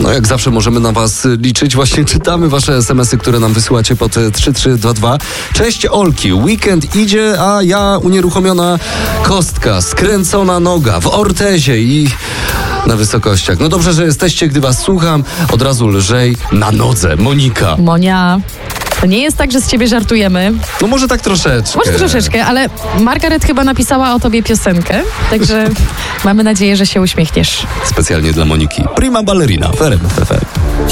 No jak zawsze możemy na was liczyć. Właśnie czytamy wasze SMS-y, które nam wysyłacie pod 3322. Cześć Olki, weekend idzie, a ja unieruchomiona kostka, skręcona noga w ortezie i na wysokościach. No dobrze, że jesteście, gdy was słucham. Od razu lżej na nodze. Monika. Monia, to nie jest tak, że z ciebie żartujemy. No może tak troszeczkę. Może troszeczkę, ale Margaret chyba napisała o tobie piosenkę, także mamy nadzieję, że się uśmiechniesz. Specjalnie dla Moniki. Prima ballerina w RMF FM.